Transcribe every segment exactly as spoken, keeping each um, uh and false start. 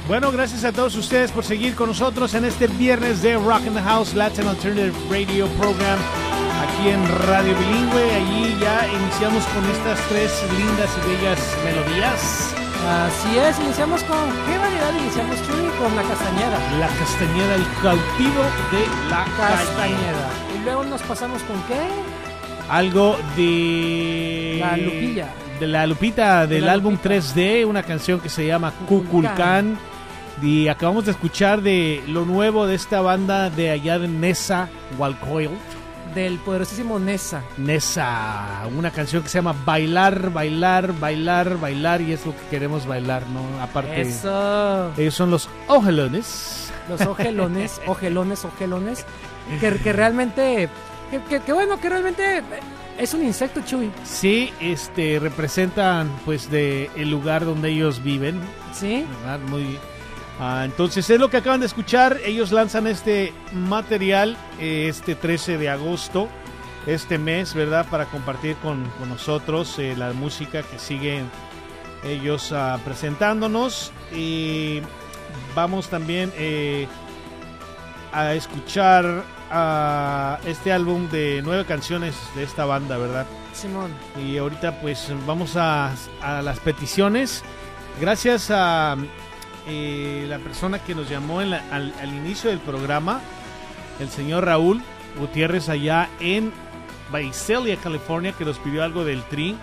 Bueno, gracias a todos ustedes por seguir con nosotros en este viernes de Rock in the House Latin Alternative Radio Program aquí en Radio Bilingüe. Allí ya iniciamos con estas tres lindas y bellas melodías. Así es, iniciamos con... ¿Qué variedad iniciamos, Chuy? Con La Castañeda. La Castañeda, el cautivo de la Castañeda. Y luego nos pasamos con ¿qué? Algo de... La Lupilla. De la Lupita, del de la álbum Lupita. tres D, una canción que se llama Cuculcán. Y acabamos de escuchar de lo nuevo de esta banda de allá de Nesa, Walcoil. Del poderosísimo Nesa. Nesa, una canción que se llama Bailar, Bailar, Bailar, Bailar, y es lo que queremos bailar, ¿no? Aparte, eso. Ellos son los ojelones. Los ojelones, ojelones, ojelones. Que, que realmente, que, que, que bueno, que realmente es un insecto, Chuy. Sí, este, representan pues de el lugar donde ellos viven. Sí. ¿Verdad? Muy... Ah, entonces es lo que acaban de escuchar. Ellos lanzan este material eh, este trece de agosto, este mes, ¿verdad? Para compartir con, con nosotros eh, la música que siguen ellos uh, presentándonos. Y vamos también eh, a escuchar uh, este álbum de nueve canciones de esta banda, ¿verdad? Simón. Y ahorita pues vamos a, a las peticiones. Gracias a... Eh, la persona que nos llamó en la, al, al inicio del programa, el señor Raúl Gutiérrez allá en Visalia, California, que nos pidió algo del Tri.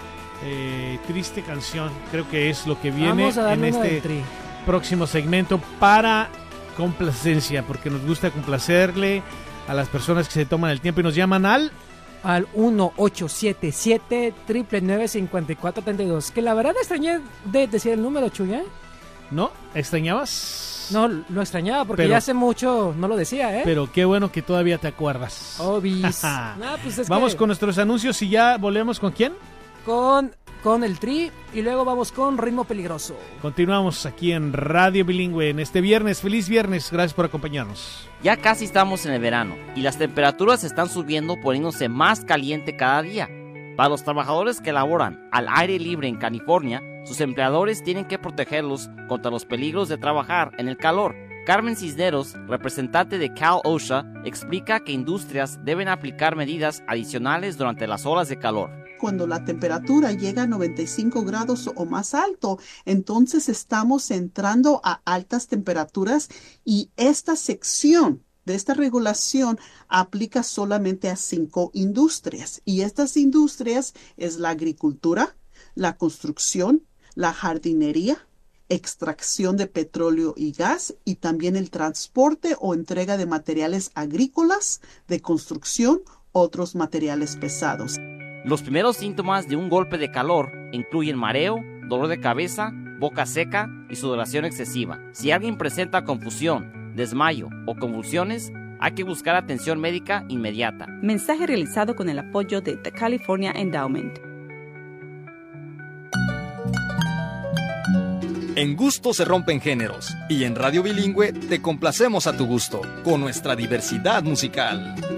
Eh, triste canción, creo que es lo que viene en este próximo segmento para complacencia, porque nos gusta complacerle a las personas que se toman el tiempo y nos llaman al al uno ocho siete siete, nueve nueve nueve, cinco cuatro tres dos, que la verdad extrañé de decir el número, Chuy, ¿eh? ¿No? ¿Extrañabas? No, lo extrañaba porque pero, ya hace mucho no lo decía, ¿eh? Pero qué bueno que todavía te acuerdas. Obis. nah, pues es vamos que... con nuestros anuncios y ya volvemos con ¿quién? Con, con el Tri y luego vamos con Ritmo Peligroso. Continuamos aquí en Radio Bilingüe en este viernes. Feliz viernes, gracias por acompañarnos. Ya casi estamos en el verano y las temperaturas están subiendo, poniéndose más caliente cada día. Para los trabajadores que laboran al aire libre en California, sus empleadores tienen que protegerlos contra los peligros de trabajar en el calor. Carmen Cisneros, representante de Cal OSHA, explica que industrias deben aplicar medidas adicionales durante las olas de calor. Cuando la temperatura llega a noventa y cinco grados o más alto, entonces estamos entrando a altas temperaturas y esta sección de esta regulación aplica solamente a cinco industrias, y estas industrias es la agricultura, la construcción, la jardinería, extracción de petróleo y gas, y también el transporte o entrega de materiales agrícolas, de construcción, otros materiales pesados. Los primeros síntomas de un golpe de calor incluyen mareo, dolor de cabeza, boca seca y sudoración excesiva. Si alguien presenta confusión, desmayo o convulsiones, hay que buscar atención médica inmediata. Mensaje realizado con el apoyo de The California Endowment. En gusto se rompen géneros, y en Radio Bilingüe te complacemos a tu gusto, con nuestra diversidad musical.